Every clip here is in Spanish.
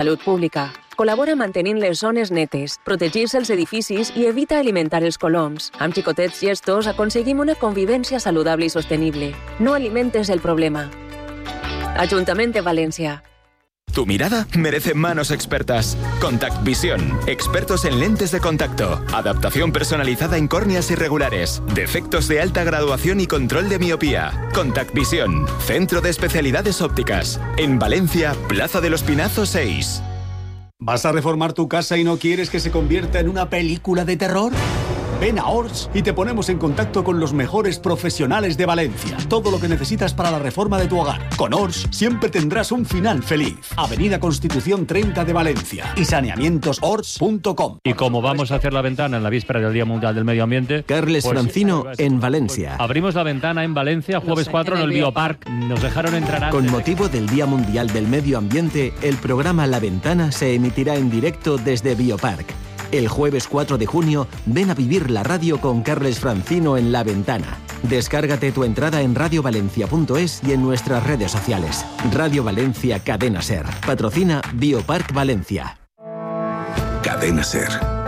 Salut pública. Col·labora mantenint les zones netes, protegir-se els edificis i evita alimentar els coloms. Amb xicotets gestos aconseguim una convivència saludable i sostenible. No alimentes el problema. Ajuntament de València. Tu mirada merece manos expertas. Contact Visión, expertos en lentes de contacto, adaptación personalizada en córneas irregulares, defectos de alta graduación y control de miopía. Contact Visión, centro de especialidades ópticas. En Valencia, Plaza de los Pinazos 6. ¿Vas a reformar tu casa y no quieres que se convierta en una película de terror? Ven a Ors y te ponemos en contacto con los mejores profesionales de Valencia. Todo lo que necesitas para la reforma de tu hogar. Con Ors siempre tendrás un final feliz. Avenida Constitución 30 de Valencia y saneamientosors.com. Y como vamos a hacer la ventana en la víspera del Día Mundial del Medio Ambiente... Carles Francino en Valencia. Abrimos la ventana en Valencia, jueves 4 en el Biopark. Nos dejaron entrar antes. Con motivo del Día Mundial del Medio Ambiente, el programa La Ventana se emitirá en directo desde Biopark. El jueves 4 de junio, ven a vivir la radio con Carles Francino en La Ventana. Descárgate tu entrada en radiovalencia.es y en nuestras redes sociales. Radio Valencia Cadena Ser. Patrocina Biopark Valencia. Cadena Ser.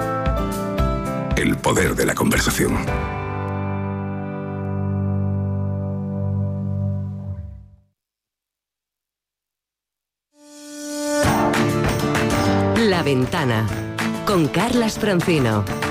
El poder de la conversación. La Ventana con Carles Francino.